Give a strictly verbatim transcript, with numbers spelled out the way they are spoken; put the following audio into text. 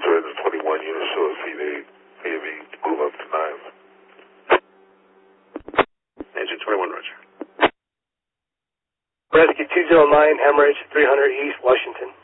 Roger, engine twenty-one, unit short, feed eight, A V, move up to nine. Engine twenty-one, Roger. Rescue two zero nine, Hemorrhage, three hundred East, Washington.